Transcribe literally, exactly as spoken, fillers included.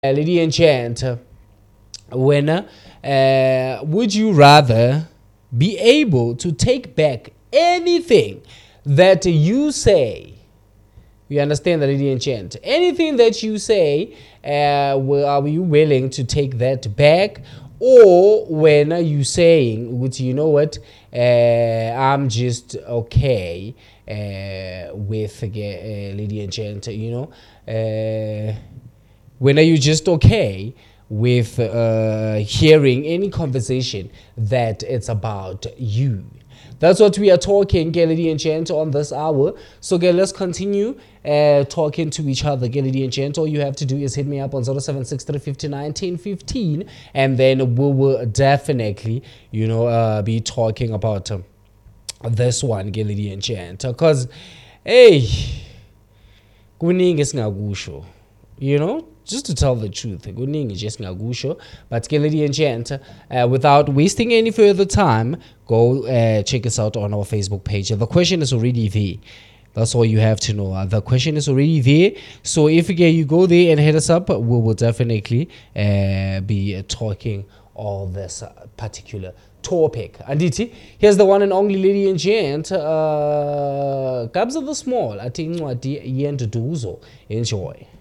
Lady Enchant, winner, uh, would you rather be able to take back anything that you say? You understand the Lady Enchant? Anything that you say, uh, will, are you willing to take that back? Or when are you saying, which you know what, uh, I'm just okay uh, with uh, Lady Enchant, you know? Uh, when are you just okay with uh, hearing any conversation that it's about you? That's what we are talking, Gelady and Chant, on this hour. So, girl, let's continue uh, talking to each other, Gelady and Chant. All you have to do is hit me up on zero seven six three five nine one zero one five, and then we will definitely, you know, uh, be talking about um, this one, Gelady and Chant. Because, hey, kuningi singakusho, you know, just to tell the truth, kuningi just ngakusho. But Gelady and Chant, uh, without wasting any further time, go uh, check us out on our Facebook page. The question is already there. That's all you have to know. Uh, the question is already there. So if uh, you go there and hit us up, we will definitely uh, be uh, talking all this uh, particular topic. Anditi, here's the one and only Lady and Gent. Uh, Gabs of the Small, I think what the Enjoy.